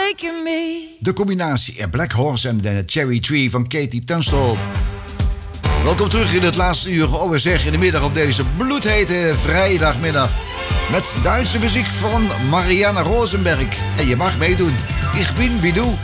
breaking me. De combinatie A Black Horse en de Cherry Tree van Katie Tunstall. Welkom terug in het laatste uur, we zeggen in de middag op deze bloedhete vrijdagmiddag. Met Duitse muziek van Marianne Rosenberg. En je mag meedoen. Ich bin wie du.